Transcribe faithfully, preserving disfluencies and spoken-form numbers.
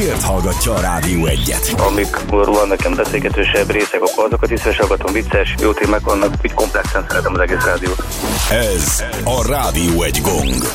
miért hallgatja a Rádió Egyet? Amikor vannak ilyen beszélgetősebb részek, akkor azokat is hallgatom, vicces, jó témák vannak, úgy komplexen szeretem az egész rádiót. Ez a Rádió Egy Gong.